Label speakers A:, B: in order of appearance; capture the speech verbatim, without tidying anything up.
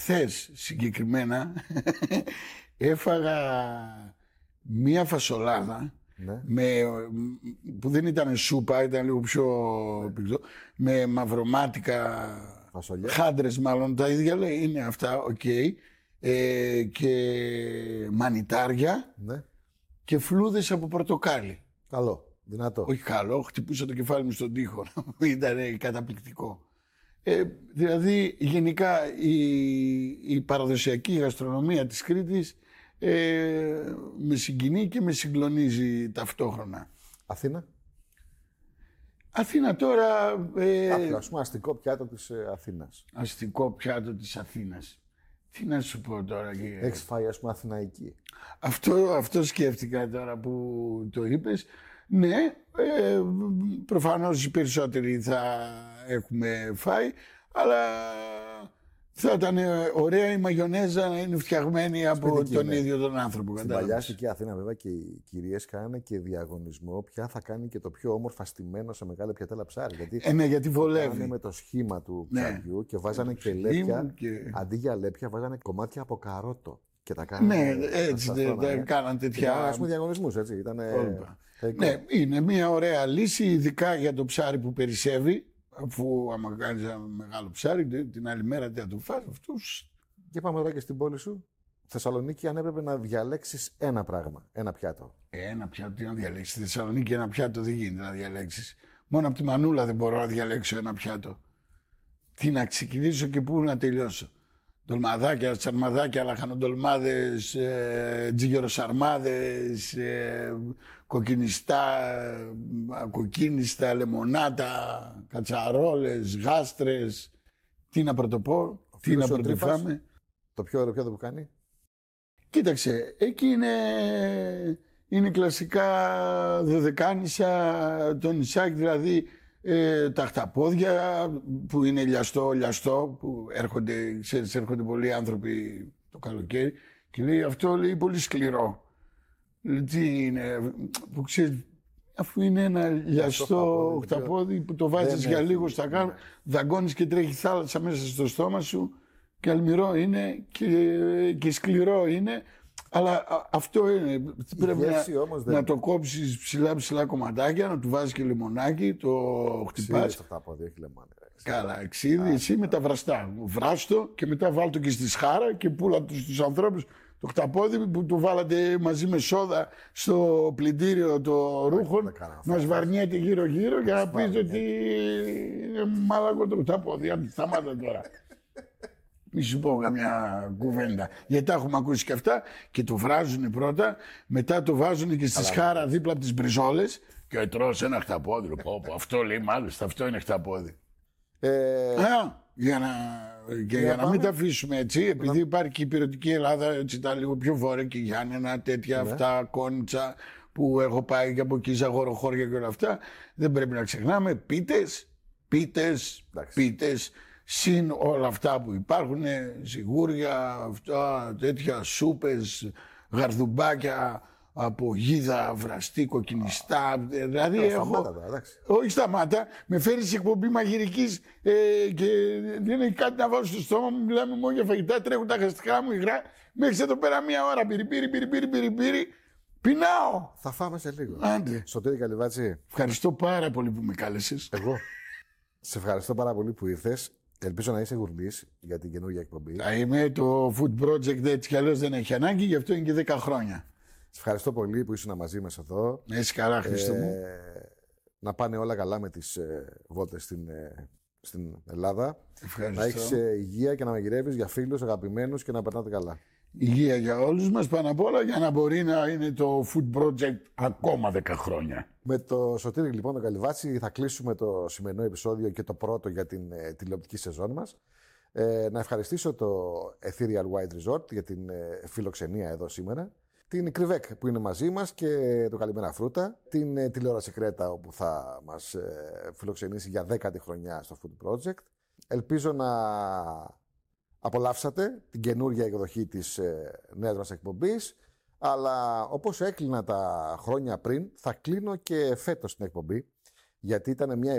A: χθες συγκεκριμένα έφαγα μία φασολάδα, ναι, με, που δεν ήταν σούπα, ήταν λίγο πιο, ναι, με μαυρομάτικα, φασολιά, χάντρες μάλλον, τα ίδια λέει, είναι αυτά, οκ, okay, ε, και μανιτάρια, ναι, και φλούδες από πορτοκάλι.
B: Καλό, δυνατό.
A: Όχι καλό, χτυπούσα το κεφάλι μου στον τοίχο, ήταν καταπληκτικό. Ε, δηλαδή γενικά η, η παραδοσιακή γαστρονομία της Κρήτης ε, με συγκινεί και με συγκλονίζει ταυτόχρονα.
B: Αθήνα.
A: Αθήνα τώρα... Ε,
B: Άχι, ας πούμε αστικό πιάτο της ε, Αθήνας.
A: Αστικό πιάτο της Αθήνας. Τι να σου πω τώρα. Και...
B: Έχεις φάει ας πούμε αθηναϊκή.
A: Αυτό, αυτό σκέφτηκα τώρα που το είπες. Ναι, ε, προφανώς οι περισσότεροι θα έχουμε φάει, αλλά θα ήταν ωραία η μαγιονέζα να είναι φτιαγμένη από σπιτική, τον ναι, ίδιο τον άνθρωπο.
B: Στην παλιά αστική Αθήνα βέβαια και οι κυρίες κάνανε και διαγωνισμό ποια θα κάνει και το πιο όμορφα στημένο σε μεγάλα πιατέλα ψάρι. Γιατί,
A: ε, ναι, γιατί βολεύει.
B: Με το σχήμα του ψαριού, ναι, και βάζανε και λέπια, και... αντί για λέπια βάζανε κομμάτια από καρότο. Και τα κάνανε,
A: ναι, έτσι δεν ναι, κάναν τέτοια.
B: Ας πούμε διαγωνισμούς, έτσι. Ήτανε...
A: Ναι, είναι μια ωραία λύση, ειδικά για το ψάρι που περισσεύει. Αφού άμα κάνεις ένα μεγάλο ψάρι, την άλλη μέρα τι θα το φας, αυτούς.
B: Και πάμε εδώ και στην πόλη σου. Θεσσαλονίκη, αν έπρεπε να διαλέξεις ένα πράγμα, ένα πιάτο.
A: Ένα πιάτο, τι να διαλέξεις. Στη Θεσσαλονίκη ένα πιάτο δεν γίνεται να διαλέξεις. Μόνο από τη μανούλα δεν μπορώ να διαλέξω ένα πιάτο. Τι να ξεκινήσω και πού να τελειώσω. Ντολμαδάκια, τσαρμαδάκια, λαχανοντολμάδες, ε, τζιγεροσαρμάδες, ε, κοκκινιστά, ε, κοκκίνιστα, λεμονάτα, κατσαρόλες, γάστρες. Τι να πρωτοπώ, τι να πρωτοφάμε.
B: Το πιο ωραίο πιάτο που κάνει.
A: Κοίταξε, εκεί είναι, είναι κλασικά δωδεκάνησα, το νησάκι, δηλαδή ε, τα χταπόδια που είναι λιαστό, λιαστό, που έρχονται, ξέρεις, έρχονται πολλοί άνθρωποι το καλοκαίρι και λέει αυτό, λέει, πολύ σκληρό. Λέει, τι είναι, που ξέρεις, αφού είναι ένα λιαστό χταπόδι που το βάζεις για λίγο στα κάτω, δαγκώνεις και τρέχει θάλασσα μέσα στο στόμα σου και αλμυρό είναι και, και σκληρό είναι. Αλλά αυτό είναι. Πρέπει να, να το κόψεις ψηλά ψηλά κομματάκια, να του βάζεις και λιμονάκι, το χτυπάς.
B: Το χταπόδι, όχι λεμόνι.
A: Καλά, ξύδι, εσύ με τα βραστά. Βράστο και μετά βάλτο και στη σχάρα και πούλα τους στους ανθρώπους το χταπόδι που του βάλατε μαζί με σόδα στο πλυντήριο των ρούχων, να σβαρνιέται γύρω-γύρω για να πεις ότι είναι μαλακό το χταπόδι. Αν σταμάτα τώρα. Μη σου πω καμιά κουβέντα. Γιατί τα έχουμε ακούσει και αυτά και το βράζουν πρώτα, μετά το βάζουν και στη σχάρα δίπλα από τις μπριζόλες και τρως ένα χταπόδι. Πω, πω, αυτό λέει μάλιστα, αυτό είναι χταπόδι. Ε... Α, για να, για, για να μην τα αφήσουμε έτσι, επειδή να... υπάρχει και η υπηρετική Ελλάδα, έτσι τα λίγο πιο βόρεια και Γιάννενα, τέτοια ναι, αυτά, Κόνιτσα που έχω πάει και από εκεί, Ζαγοροχώρια και όλα αυτά, δεν πρέπει να ξεχνάμε πίτες, πίτες, πίτες. Συν όλα αυτά που υπάρχουν, σιγούρια, αυτά, τέτοια σούπες, γαρδουμπάκια από γίδα, βραστή, κοκκινιστά. Δηλαδή έχω... Σταμάτα, όχι σταμάτα, με φέρει σε εκπομπή μαγειρικής ε, και δεν έχει κάτι να βάλω στο στόμα μου, μιλάμε μόνο για φαγητά, τρέχουν τα γαστικά μου υγρά, μέχρι εδώ πέρα μία ώρα, πυρι-πυρι, πυρι-πυρι, πυρι-πυρι, πεινάω.
B: Θα φάμε σε λίγο.
A: Άντε.
B: Σωτήρη Καλυβάτση.
A: Ευχαριστώ πάρα πολύ που με κάλεσες.
B: Εγώ. Σε ευχαριστώ πάρα πολύ που ήρθες. Ελπίζω να είσαι γουρλής για την καινούργια εκπομπή.
A: Θα είμαι, το Food Project έτσι κι αλλιώς δεν έχει ανάγκη, γι' αυτό είναι και δέκα χρόνια.
B: Σε ευχαριστώ πολύ που ήσουν μαζί μας εδώ.
A: Να είσαι καλά, Χρήστο μου.
B: Ε, να πάνε όλα καλά με τις ε, βόλτες στην, ε, στην Ελλάδα.
A: Ευχαριστώ.
B: Να έχεις ε, υγεία και να μαγειρεύεις για φίλους, αγαπημένους και να περνάτε καλά.
A: Υγεία για όλους μας πάνω απ' όλα, για να μπορεί να είναι το Food Project ακόμα δέκα χρόνια.
B: Με το Σωτήρη λοιπόν τον Καλυβάτση θα κλείσουμε το σημερινό επεισόδιο και το πρώτο για την ε, τηλεοπτική σεζόν μας. Ε, να ευχαριστήσω το Ethereal White Resort για την ε, φιλοξενία εδώ σήμερα. Την Κρυβέκ που είναι μαζί μας και το Καλημέρα Φρούτα. Την ε, τηλεόραση Κρέτα όπου θα μας ε, φιλοξενήσει για δέκατη χρονιά στο Food Project. Ελπίζω να απολαύσατε την καινούργια εκδοχή της ε, νέας μας εκπομπής. Αλλά όπως έκλεινα τα χρόνια πριν, θα κλείνω και φέτος την εκπομπή. Γιατί ήταν μια